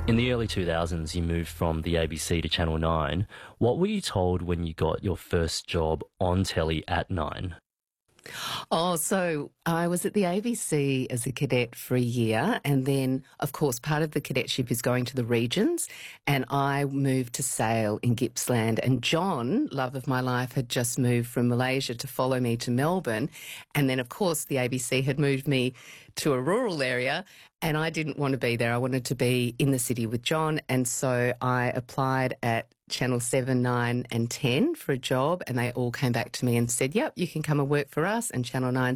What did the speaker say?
In the early 2000s, you moved from the ABC to Channel 9. What were you told when you got your first job on telly at 9? Oh, so I was at the ABC as a cadet for a year, and then, of course, part of the cadetship is going to the regions, and I moved to Sale in Gippsland, and John, love of my life, had just moved from Malaysia to follow me to Melbourne, and then, of course, the ABC had moved me to a rural area, and I didn't want to be there. I wanted to be in the city with John, and so I applied at Channel 7, 9 and 10 for a job, and they all came back to me and said, yep, you can come and work for us. And Channel 9